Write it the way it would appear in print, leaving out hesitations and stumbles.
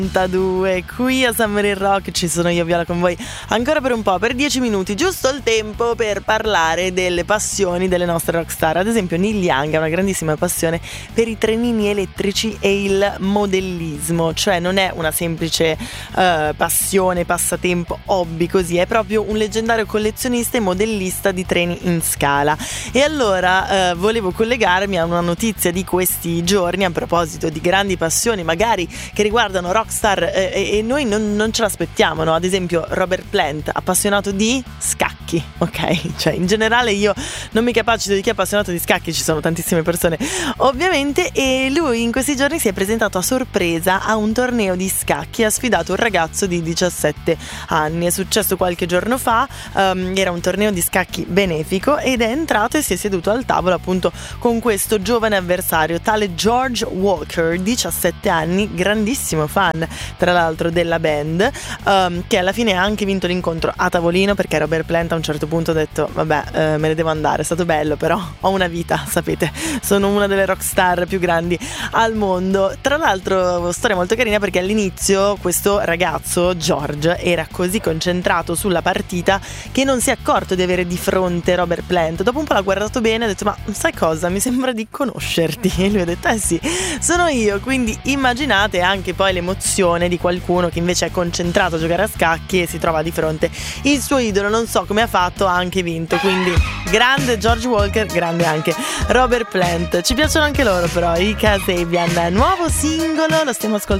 Qui a Summer Rock ci sono io, Viola, con voi ancora per un po', per 10 minuti, giusto il tempo per parlare delle passioni delle nostre rockstar. Ad esempio Neil Young ha una grandissima passione per i trenini elettrici e il modellismo, cioè non è una semplice passione, passatempo, hobby così, è proprio un leggendario collezionista e modellista di treni in scala. E allora volevo collegarmi a una notizia di questi giorni a proposito di grandi passioni magari che riguardano rockstar e noi non ce l'aspettiamo, no? Ad esempio Robert Plant, appassionato di scacchi, ok? Cioè in generale io non mi capacito di chi è appassionato di scacchi, ci sono tantissime persone ovviamente, e lui in questi giorni si è presentato a sorpresa a un torneo di scacchi, ha sfidato un ragazzo di 17 anni, è successo qualche giorno fa, era un torneo di scacchi benefico ed è entrato e si è seduto al tavolo appunto con questo giovane avversario, tale George Walker, 17 anni, grandissimo fan tra l'altro della band, che alla fine ha anche vinto l'incontro a tavolino perché Robert Plant a un certo punto ha detto vabbè, me ne devo andare, è stato bello però ho una vita, sapete, sono una delle rockstar più grandi al mondo. Tra l'altro storia molto carina perché all'inizio questo ragazzo George era così concentrato sulla partita che non si è accorto di avere di fronte Robert Plant. Dopo un po' l'ha guardato bene e ha detto ma sai cosa, mi sembra di conoscerti, e lui ha detto sì, sono io. Quindi immaginate anche poi l'emozione di qualcuno che invece è concentrato a giocare a scacchi e si trova di fronte il suo idolo, non so come ha fatto, ha anche vinto. Quindi grande George Walker, grande anche Robert Plant. Ci piacciono anche loro però, i Kasabian, nuovo singolo, lo stiamo ascoltando